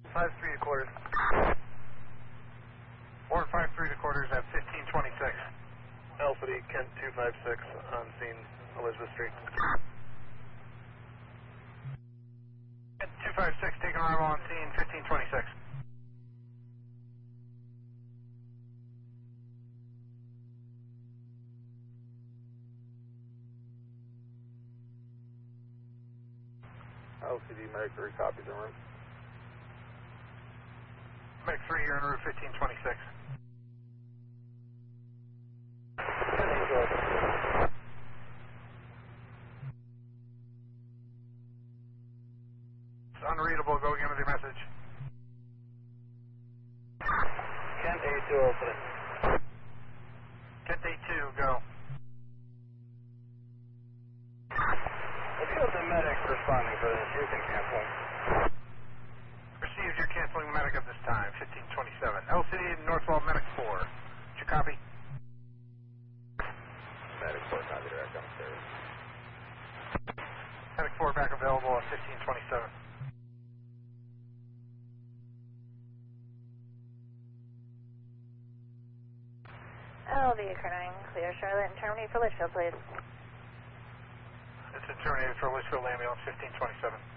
5-3 to quarters. 453 to quarters at 1526. Alpha D, Kent 256 on scene, Elizabeth Street. Kent 256, taking arrival on scene, 1526. LCD Medic 3 copies en route. Medic 3, you're en route 1526. It's unreadable, go again with your message. Kent A2 opening. Kent A2, go. Let's go with the medic responding for this. You can cancel. Received, you're canceling the medic at this time, 1527. LCD Northwell Medic 4. Did you copy? Medic 4 copy direct on service. Medic 4 back available at 1527. LV occurring, clear Charlotte and terminate for Litchfield, please. It's a terminated for Litchfield Ambulance 1527.